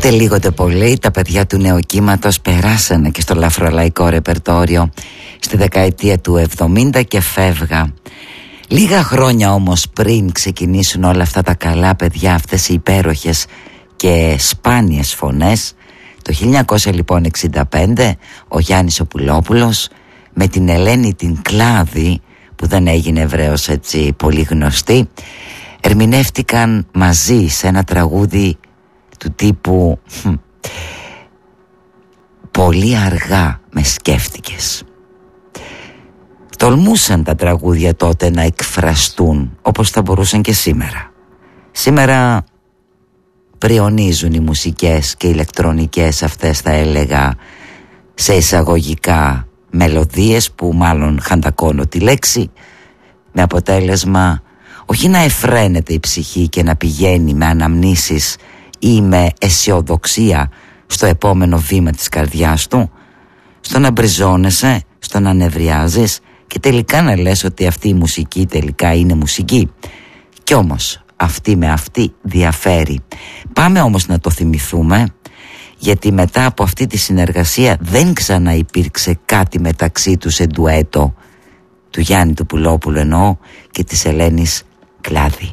Ούτε λίγο τε πολύ τα παιδιά του νεοκύματος περάσανε και στο λαφρολαϊκό ρεπερτόριο στη δεκαετία του 70 και φεύγα. Λίγα χρόνια όμως πριν ξεκινήσουν όλα αυτά τα καλά παιδιά, αυτές οι υπέροχες και σπάνιες φωνές, το 1965 ο Γιάννης ο Πουλόπουλος με την Ελένη την Κλάδη, που δεν έγινε Εβραίος έτσι πολύ γνωστή, ερμηνεύτηκαν μαζί σε ένα τραγούδι του τύπου «Πολύ αργά με σκέφτηκες». Τολμούσαν τα τραγούδια τότε να εκφραστούν όπως θα μπορούσαν και σήμερα. Σήμερα πριονίζουν οι μουσικές και οι ηλεκτρονικές αυτές, θα έλεγα, σε εισαγωγικά μελωδίες που μάλλον χαντακώνω τη λέξη, με αποτέλεσμα όχι να εφραίνεται η ψυχή και να πηγαίνει με αναμνήσεις ή με αισιοδοξία στο επόμενο βήμα της καρδιάς του, στο να μπριζώνεσαι, στο να νευριάζεις και τελικά να λες ότι αυτή η μουσική τελικά είναι μουσική. Κι όμως αυτή με αυτή διαφέρει. Πάμε όμως να το θυμηθούμε, γιατί μετά από αυτή τη συνεργασία δεν ξαναυπήρξε κάτι μεταξύ τους σε ντουέτο, του Γιάννη του Πουλόπουλου εννοώ, και της Ελένης Κλάδη.